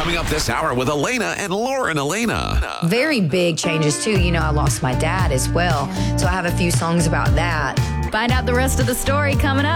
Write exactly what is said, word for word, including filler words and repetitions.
Coming up this hour with Elena and Lauren Elena. Very big changes, too. You know, I lost my dad as well. So I have a few songs about that. Find out the rest of the story coming up.